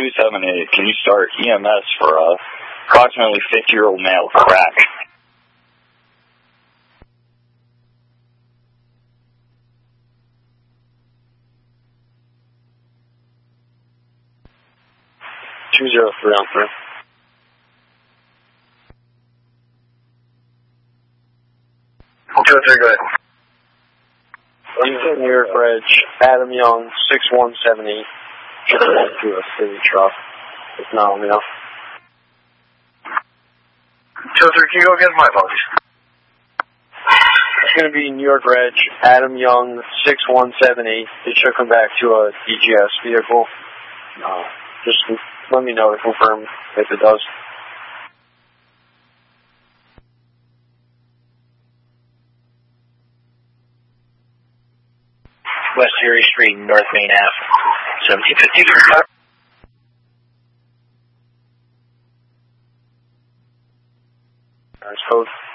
278, can you start EMS for approximately 50-year-old male crack? Two 203 on 3. Two 3, go ahead. New York Reg, Adam Young, 6170. To a city truck. If not, let me know. 203, can you go again? My apologies. It's going to be New York Reg, Adam Young, 6170. It should come back to a DGS vehicle. Just let me know to confirm if it does. West Erie Street, North Main Ave, 1750. Code.